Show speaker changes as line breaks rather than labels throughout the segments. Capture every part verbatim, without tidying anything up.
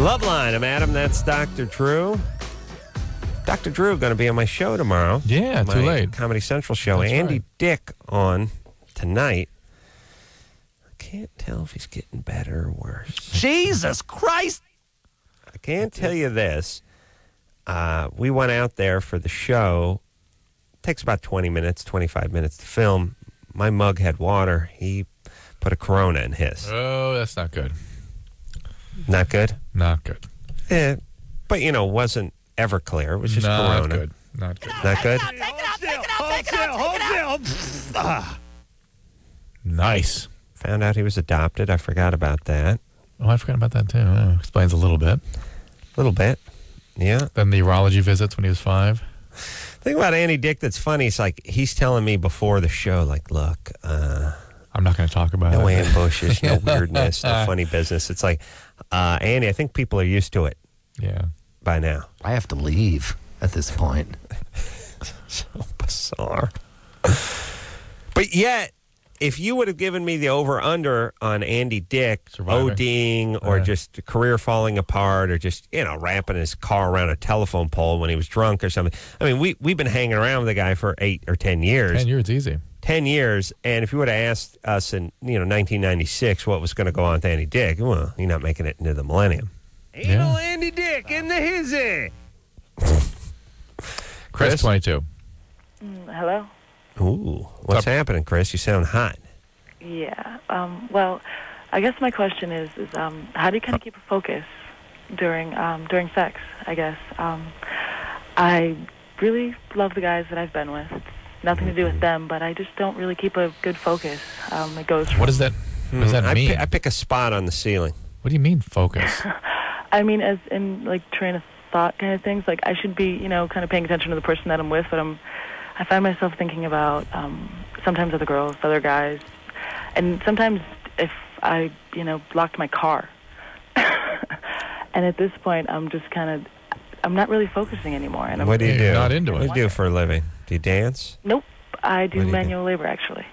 Loveline. I'm Adam. That's Doctor Drew. Doctor Drew going to be on my show tomorrow.
Yeah,
my
too late.
Comedy Central show.
That's
Andy
right.
Dick on tonight. I can't tell if he's getting better or worse.
Jesus Christ!
I can't tell you this. Uh, we went out there for the show. It takes about twenty minutes, twenty-five minutes to film. My mug had water. He put a Corona in his.
Oh, that's not good.
Not good?
Not good.
Eh, but, you know, wasn't Everclear. It was just
Not
Corona.
good. Not good.
Not good?
Take it out, take it out, take it out, take it out.
Nice.
Found out he was adopted. I forgot about that.
Oh, I forgot about that, too. Oh, explains a little bit.
A little bit. Yeah.
Then the urology visits when he was five.
Thing about Andy Dick that's funny is like he's telling me before the show, like, look, uh,
I'm not going to talk about
no
it.
ambushes, no weirdness, no funny business. It's like, uh, Andy, I think people are used to it
Yeah.
by now.
I have to leave at this point.
So bizarre. But yet, if you would have given me the over-under on Andy Dick
Surviving.
ODing or
Yeah.
just career falling apart or just, you know, wrapping his car around a telephone pole when he was drunk or something. I mean, we, we've been hanging around with the guy for eight or ten years.
Ten years, easy.
ten years, and if you would have asked us in, you know, nineteen ninety-six what was going to go on with Andy Dick, well, you're not making it into the millennium.
Yeah.
Anal Andy Dick in the hizzy.
Chris, twenty-two.
Mm, hello?
Ooh, what's
Up.
happening, Chris? You sound hot.
Yeah. Um, well, I guess my question is, is um, how do you kind of keep a focus during um, during sex, I guess? Um, I really love the guys that I've been with. It's nothing to do with them, but I just don't really keep a good focus. Um, it goes from,
What does that, what does that
I,
mean?
pi- I pick a spot on the ceiling.
What do you mean, focus?
I mean, as in, like, train of thought kind of things. Like, I should be, you know, kind of paying attention to the person that I'm with, but I'm, I find myself thinking about um, sometimes other girls, other guys, and sometimes if I, you know, locked my car. And at this point, I'm just kind of, I'm not really focusing anymore. And I'm,
What do you
You're
do?
not into
What do
it.
you do for a living? Do you dance?
Nope. I do
What do you do?
manual labor, actually.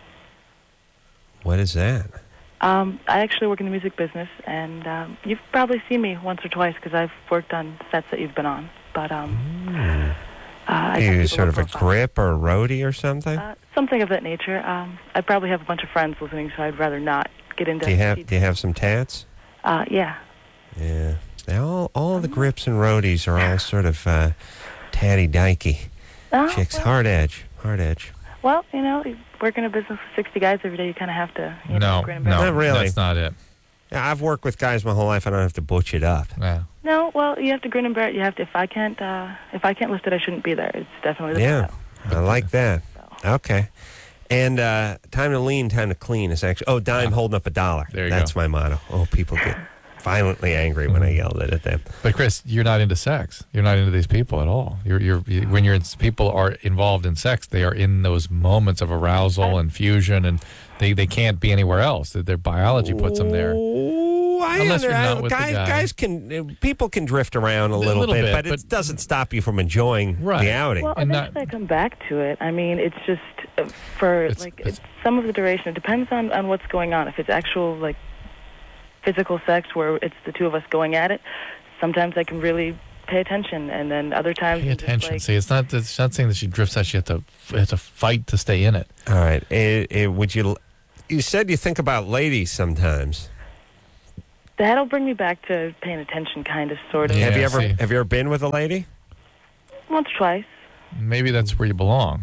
What is that?
Um, I actually work in the music business, and um, you've probably seen me once or twice because I've worked on sets that you've been on. But um, uh, I
Are
tell
you
people
sort of a
profile.
grip or a roadie or something?
Uh, something of that nature. Um, I probably have a bunch of friends listening, so I'd rather not get into.
do you have
details.
Do you have some tats?
Uh, yeah.
Yeah. They all all the grips and roadies are all sort of uh, tatty dykey
Uh,
chicks.
well,
Hard edge. Hard edge.
well, you know, you work in a business with sixty guys every day. You kind of have to. You know,
No,
grin and bear
no,
it.
Not really.
that's not it.
Yeah, I've worked with guys my whole life. I don't have to butch it up.
Yeah.
No, well, you have to grin and bear it. You have to. If I can't, uh, if I can't lift it, I shouldn't be there. It's definitely the
Yeah,
motto.
I like that.
So.
Okay. And uh, time to lean, time to clean is actually. Oh, dime holding up a dollar.
There you
That's
go.
my motto. Oh, people get violently angry when I yelled it at them.
But Chris, you're not into sex. You're not into these people at all. You're, you're, you, when you're in, people are involved in sex, they are in those moments of arousal and fusion, and they, they can't be anywhere else. Their biology puts them there.
Oh, I
Unless you're
under-
not with the
guys,
guy.
guys can uh, people can drift around a little,
little
bit,
bit,
but,
but-
it doesn't stop you from enjoying
Right.
the outing.
Well,
And
eventually
not-
I come back to it. I mean, it's just uh, for
It's-
like
it's-
it's some of the duration. It depends on, on what's going on. If it's actual like physical sex where it's the two of us going at it, sometimes I can really pay attention, and then other times
Pay
I'm just
attention.
like,
See, it's not, it's not saying that she drifts out. She has to, has to fight to stay in it.
All right. Eh, eh, would you? You said you think about ladies sometimes.
that'll bring me back to paying attention, kind of, sort of.
Yeah,
have you ever
see.
Have you ever been with a lady?
Once or twice.
Maybe that's where you belong.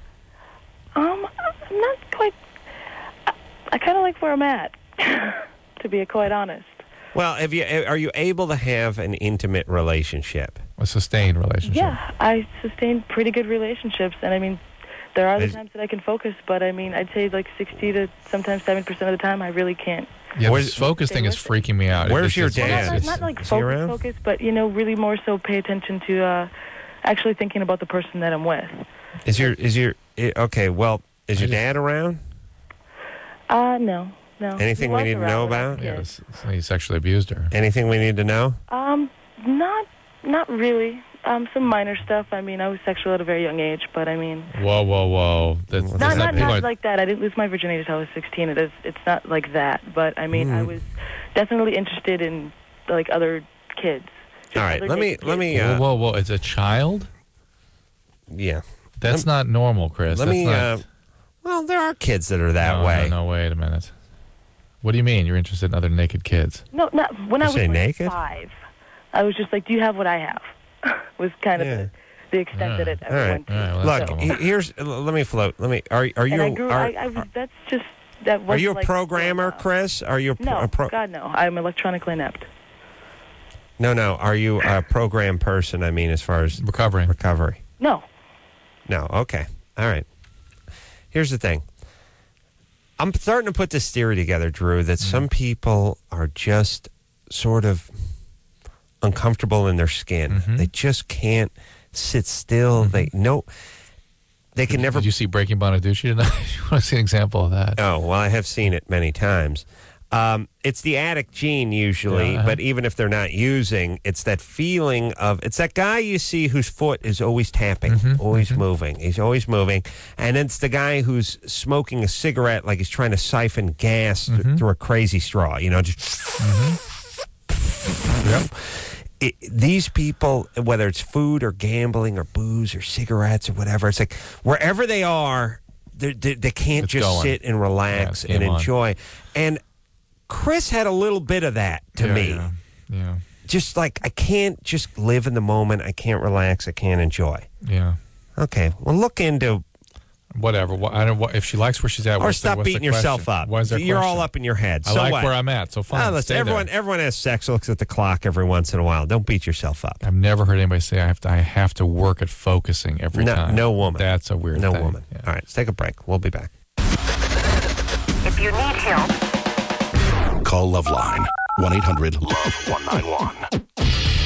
Um, I'm not quite. I, I kind of like where I'm at, to be quite honest.
Well, have you? Are you able to have an intimate relationship?
A sustained relationship.
Yeah, I sustain pretty good relationships, and I mean, there are the
Is-
times that I can focus, but I mean, I'd say like sixty to sometimes seventy percent of the time, I really can't.
Yeah,
Where's-
this focus thing is
Stay with
freaking me out.
Where's
It's
your
just-
Well,
dad?
not,
Is-
not, not like
is he
focus,
around?
focus, but you know, really more so pay attention to uh, actually thinking about the person that I'm with.
Is your is your eh, okay? Well, is
I
your
just-
dad around?
Uh, no, no.
Anything
He
we
was
need to
around
know
when I was
about?
a
Yeah,
kid.
s- s- he sexually abused her.
Anything we need to know?
Um, not, not really. Um, some minor stuff. I mean, I was sexual at a very young age, but I mean,
Whoa, whoa, whoa. That's,
Not-
that's
not, not,
people
not
are-
like that. I didn't lose my virginity until I was sixteen. It is, it's not like that. But I mean, I
Mm.
was definitely interested in like other kids. Just
All right,
other
let me
naked
let
kids.
me.
Whoa,
Uh,
whoa, whoa! It's a child.
yeah.
That's not normal, Chris.
Let
That's
me.
not,
Uh, well, there are kids that are that
no,
way.
No, no, wait a minute. What do you mean? You're interested in other naked kids?
No, not when
You
I was
say
like
naked?
five. I was just like, "Do you have what I have?" was kind of
Yeah.
the, the extent that it ever
All right.
went to.
All right, well, that's
Look,
normal.
he- here's. Let me float. Let me. Are are you?
and I grew.
are,
I, I was. That's just that.
are
wasn't
you a
like
programmer,
growing up.
Chris? Are you a, pro,
No,
a pro?
God no. I'm electronically inept.
No, no. Are you a program person? I mean, as far as
Recovering.
recovery.
No.
No. Okay. All right. Here's the thing. I'm starting to put this theory together, Drew, that
Mm-hmm.
some people are just sort of uncomfortable in their skin.
Mm-hmm.
They just can't sit still. They no. They can never.
Did you see Breaking Bonaducci tonight? You want to see an example of that?
Oh, well, I have seen it many times. Um, it's the addict gene usually,
Yeah, uh-huh.
but even if they're not using, it's that feeling of, it's that guy you see whose foot is always tapping,
Mm-hmm,
always moving. He's always moving. And it's the guy who's smoking a cigarette like he's trying to siphon gas th-
Mm-hmm.
through a crazy straw, you know, just.
Yep.
It, these people, whether it's food or gambling or booze or cigarettes or whatever, it's like wherever they are, they, they, they can't
It's
just
going.
sit and relax
Yeah,
and
game on.
enjoy. And Chris had a little bit of that to
Yeah,
me.
Yeah. yeah.
Just like, I can't just live in the moment. I can't relax. I can't enjoy.
Yeah.
Okay, well, look into,
Whatever. Wha- I don't. What, if she likes where she's at,
or
what's the-
stop
what's the
beating yourself
question?
up.
Why is there
You're all
question?
up in your head.
I
so
like
what?
where I'm at. So fine.
Ah, listen,
stay
everyone,
there.
everyone has sex, looks at the clock every once in a while. Don't beat yourself up.
I've never heard anybody say I have to. I have to work at focusing every
No,
time.
no woman.
That's a weird.
No
thing.
woman.
Yeah.
All right, let's take a break. We'll be back.
If you need help,
Call Loveline. one eight hundred love one nine one.